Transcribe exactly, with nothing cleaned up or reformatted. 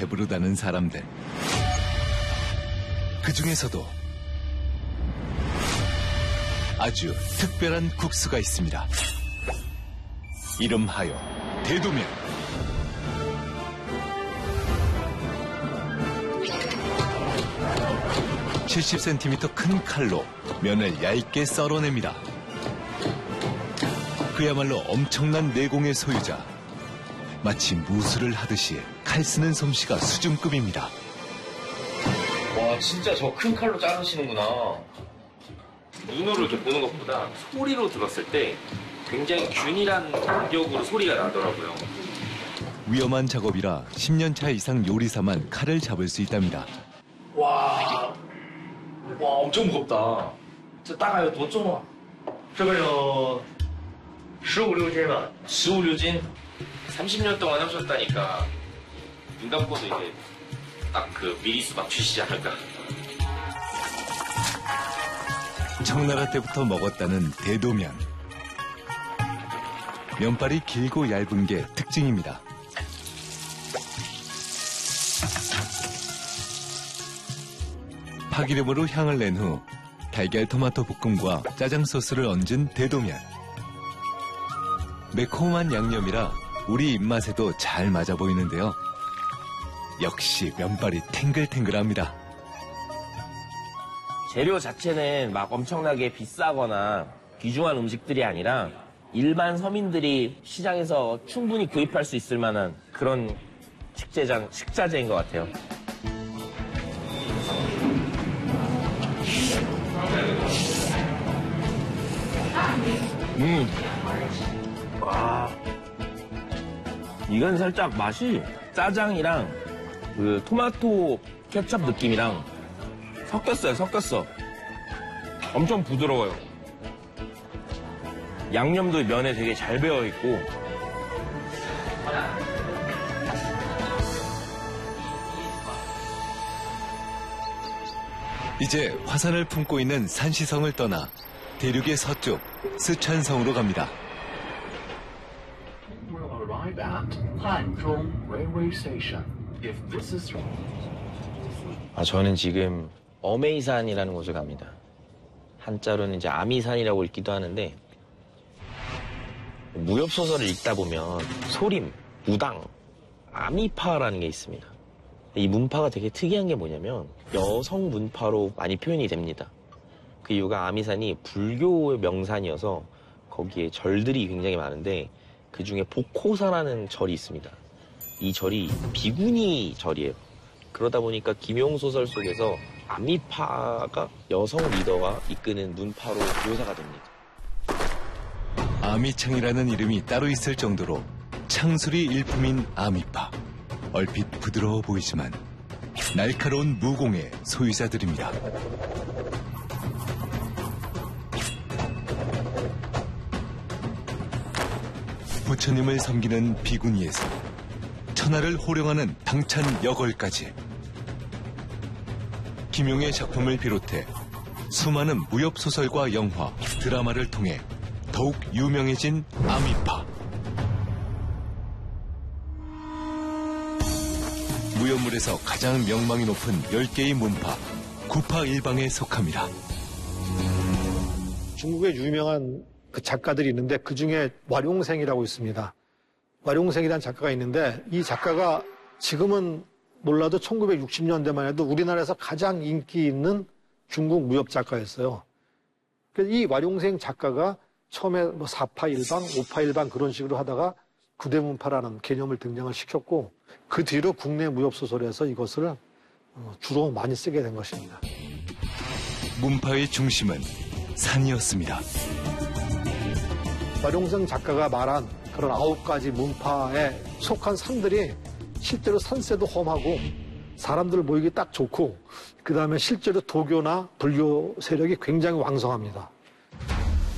배부르다는 사람들. 그 중에서도 아주 특별한 국수가 있습니다. 이름하여 대도면. 칠십 센티미터 큰 칼로 면을 얇게 썰어냅니다. 그야말로 엄청난 내공의 소유자. 마치 무술을 하듯이 칼 쓰는 솜씨가 수준급입니다. 와, 진짜 저 큰 칼로 자르시는구나. 눈으로 이렇게 보는 것보다 소리로 들었을 때 굉장히 균일한 간격으로 소리가 나더라고요. 위험한 작업이라 십 년 차 이상 요리사만 칼을 잡을 수 있답니다. 와, 와 엄청 무겁다. 저 따가요, 多重啊? 这个有십오, 십육斤吧. 십오, 십육斤? 삼십 년 동안 하셨다니까 눈 감고도 이제 딱 그 미리수 맞추시지 않을까. 청나라 때부터 먹었다는 대도면. 면발이 길고 얇은 게 특징입니다. 파기름으로 향을 낸 후 달걀 토마토 볶음과 짜장 소스를 얹은 대도면. 매콤한 양념이라 우리 입맛에도 잘 맞아 보이는데요. 역시 면발이 탱글탱글합니다. 재료 자체는 막 엄청나게 비싸거나 귀중한 음식들이 아니라 일반 서민들이 시장에서 충분히 구입할 수 있을 만한 그런 식재장, 식자재인 것 같아요. 음. 와. 이건 살짝 맛이 짜장이랑 그 토마토 케첩 느낌이랑 섞였어요, 섞였어. 엄청 부드러워요. 양념도 면에 되게 잘 배어있고. 이제 화산을 품고 있는 산시성을 떠나 대륙의 서쪽 스촨성으로 갑니다. 아, 저는 지금 어메이산이라는 곳을 갑니다. 한자로는 이제 아미산이라고 읽기도 하는데, 무협소설을 읽다 보면 소림, 무당, 아미파라는 게 있습니다. 이 문파가 되게 특이한 게 뭐냐면 여성 문파로 많이 표현이 됩니다. 그 이유가 아미산이 불교의 명산이어서 거기에 절들이 굉장히 많은데 그중에 복호사라는 절이 있습니다. 이 절이 비구니 절이에요. 그러다 보니까 김용 소설 속에서 아미파가 여성 리더가 이끄는 문파로 묘사가 됩니다. 아미창이라는 이름이 따로 있을 정도로 창술이 일품인 아미파. 얼핏 부드러워 보이지만 날카로운 무공의 소유자들입니다. 부처님을 섬기는 비구니에서 천하를 호령하는 당찬 여걸까지 김용의 작품을 비롯해 수많은 무협소설과 영화, 드라마를 통해 더욱 유명해진 아미파. 무협물에서 가장 명망이 높은 열 개의 문파, 구파일방에 속합니다. 중국의 유명한 그 작가들이 있는데 그중에 와룡생이라고 있습니다. 와룡생이라는 작가가 있는데 이 작가가 지금은 몰라도 천구백육십 년대만 해도 우리나라에서 가장 인기 있는 중국 무협 작가였어요. 그래서 이 와룡생 작가가 처음에 뭐 사파일방, 오파일방 그런 식으로 하다가 구대문파라는 개념을 등장을 시켰고 그 뒤로 국내 무협소설에서 이것을 주로 많이 쓰게 된 것입니다. 문파의 중심은 산이었습니다. 와룡생 작가가 말한 그런 아홉 가지 문파에 속한 산들이 실제로 산세도 험하고 사람들 모이기 딱 좋고 그 다음에 실제로 도교나 불교 세력이 굉장히 왕성합니다.